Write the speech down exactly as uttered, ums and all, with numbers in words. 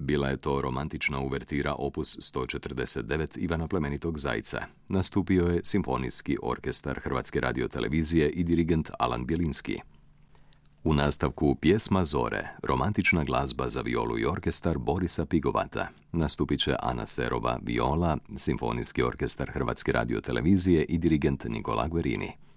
Bila je to romantična uvertira opus sto četrdeset devet Ivana Plemenitog Zajca. Nastupio je Simfonijski orkestar Hrvatske radiotelevizije i dirigent Alan Bjelinski. U nastavku Pjesma Zore, romantična glazba za violu i orkestar Borisa Pigovata. Nastupit će Ana Serova, viola, Simfonijski orkestar Hrvatske radiotelevizije i dirigent Nikola Guerini.